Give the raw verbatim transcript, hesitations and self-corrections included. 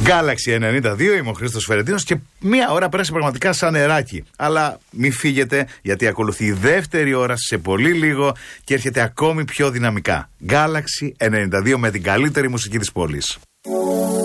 Galaxy ενενήντα δύο, είμαι ο Χρήστος Φερετίνος και μία ώρα πέρασε πραγματικά σαν νεράκι. Αλλά μη φύγετε, γιατί ακολουθεί η δεύτερη ώρα σε πολύ λίγο και έρχεται ακόμη πιο δυναμικά. Galaxy ενενήντα δύο με την καλύτερη μουσική της πόλης.